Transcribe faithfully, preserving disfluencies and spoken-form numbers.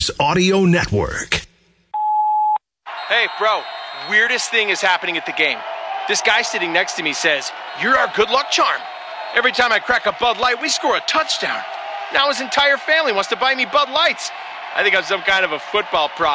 Audio Network. Hey, bro, weirdest thing is happening at the game. This guy sitting next to me says, "You're our good luck charm. Every time I crack a Bud Light, we score a touchdown." Now his entire family wants to buy me Bud Lights. I think I'm some kind of a football prop.